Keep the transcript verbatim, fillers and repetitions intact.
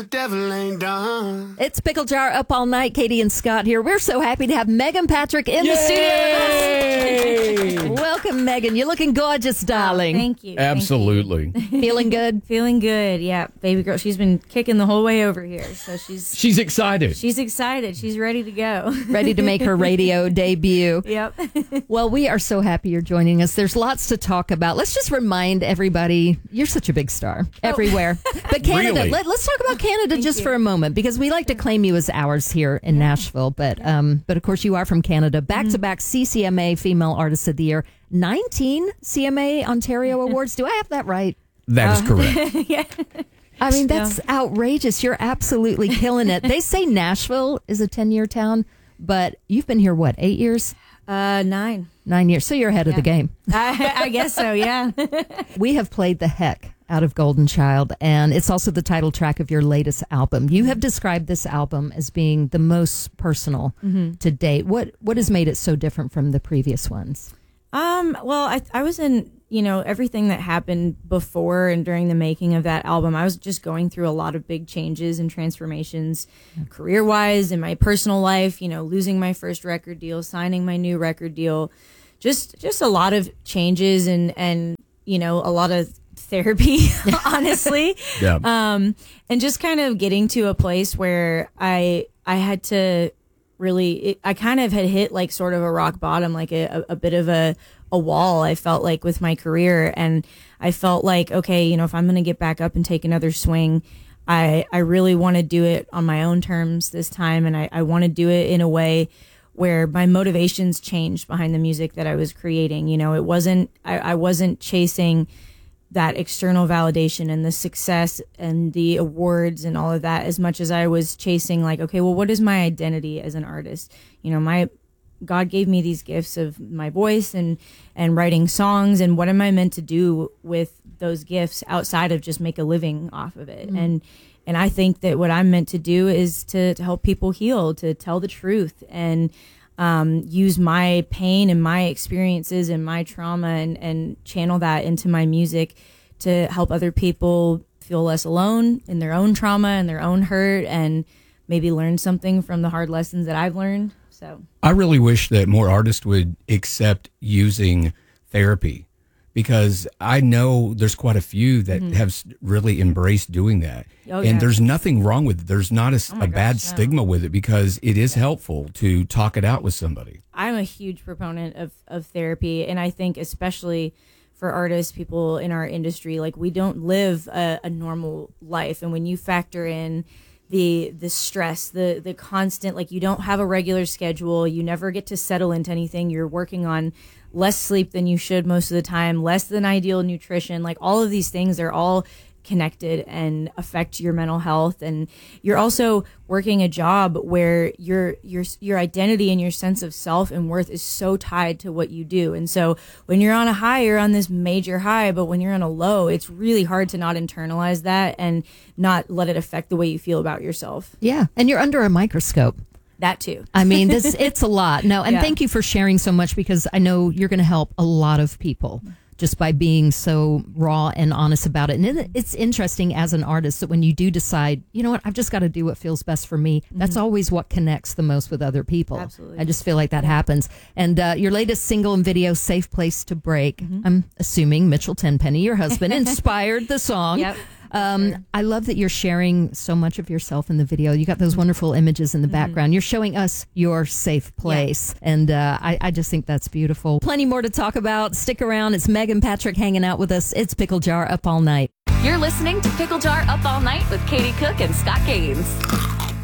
The devil ain't done. It's Pickle Jar Up All Night. Katie and Scott here. We're so happy to have Megan Patrick in Yay! the studio with us. Welcome, Megan. You're looking gorgeous, darling. Oh, thank you. Absolutely. Thank you. Feeling good? Feeling good. Yeah, baby girl. She's been kicking the whole way over here, so she's She's excited. she's excited. She's ready to go. Ready to make her radio debut. Yep. Well, we are so happy you're joining us. There's lots to talk about. Let's just remind everybody, you're such a big star everywhere. But Canada, Really? let, let's talk about Canada Thank just you. for a moment, because we like to claim you as ours here in Nashville. But um, but of course, you are from Canada. Back-to-back C C M A Female Artist of the Year. nineteen C M A Ontario Awards. Do I have that right? That is correct. Yeah. I mean, that's outrageous. You're absolutely killing it. They say Nashville is a ten-year town, but you've been here, what, eight years? Uh, nine. Nine years. So you're ahead of the game. I, I guess so. Yeah. We have played the heck out of Golden Child, and it's also the title track of your latest album. You have described this album as being the most personal Mm-hmm. to date. What What has made it so different from the previous ones? Um. Well, I I was in you know everything that happened before and during the making of that album. I was just going through a lot of big changes and transformations, career wise, in my personal life. You know, losing my first record deal, signing my new record deal, just just a lot of changes and and you know a lot of therapy, honestly. Yeah. Um, and just kind of getting to a place where I I had to really, it, I kind of had hit like sort of a rock bottom, like a, a, a bit of a, a wall, I felt like, with my career. And I felt like, okay, you know, if I'm going to get back up and take another swing, I, I really want to do it on my own terms this time. And I, I want to do it in a way where my motivations changed behind the music that I was creating. You know, it wasn't, I, I wasn't chasing that external validation and the success and the awards and all of that as much as I was chasing like, okay, well, what is my identity as an artist? You know, my God gave me these gifts of my voice and, and writing songs, and what am I meant to do with those gifts outside of just make a living off of it? Mm. And, and I think that what I'm meant to do is to, to help people heal, to tell the truth, and Um, use my pain and my experiences and my trauma and, and channel that into my music to help other people feel less alone in their own trauma and their own hurt, and maybe learn something from the hard lessons that I've learned. So I really wish that more artists would accept using therapy, because I know there's quite a few that mm-hmm. have really embraced doing that. Oh, and yeah. there's nothing wrong with it. There's not a, Oh a gosh, bad no. stigma with it, because it is helpful to talk it out with somebody. I'm a huge proponent of, of therapy. And I think especially for artists, people in our industry, like, we don't live a, a normal life. And when you factor in the the stress, the the constant, like, you don't have a regular schedule, you never get to settle into anything, you're working on less sleep than you should most of the time, less than ideal nutrition, like, all of these things are all connected and affect your mental health. And you're also working a job where your your your identity and your sense of self and worth is so tied to what you do. And so when you're on a high, you're on this major high, but when you're on a low, it's really hard to not internalize that and not let it affect the way you feel about yourself. Yeah, and you're under a microscope. That too. I mean, this it's a lot. No, and Yeah. thank you for sharing so much, because I know you're going to help a lot of people just by being so raw and honest about it. And it, it's interesting as an artist that when you do decide, you know what, I've just got to do what feels best for me, mm-hmm. that's always what connects the most with other people. Absolutely. I just feel like that happens. And uh, your latest single and video, Safe Place to Break, mm-hmm. I'm assuming Mitchell Tenpenny, your husband, inspired the song. Yep. Um, Sure. I love that you're sharing so much of yourself in the video. You got those wonderful images in the Mm-hmm. background. You're showing us your safe place. Yeah. And uh, I, I just think that's beautiful. Plenty more to talk about. Stick around. It's Megan Patrick hanging out with us. It's Pickle Jar Up All Night. You're listening to Pickle Jar Up All Night with Katie Cook and Scott Gaines.